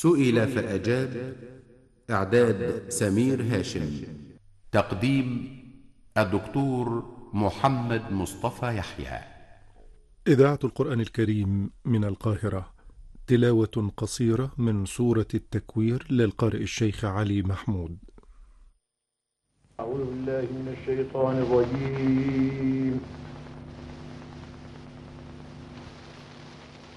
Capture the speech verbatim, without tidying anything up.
سئل فأجاب. إعداد سمير هاشم. تقديم الدكتور محمد مصطفى يحيى. إذاعة القرآن الكريم من القاهرة. تلاوة قصيرة من سورة التكوير للقارئ الشيخ علي محمود. أعوذ بالله من الشيطان الرجيم.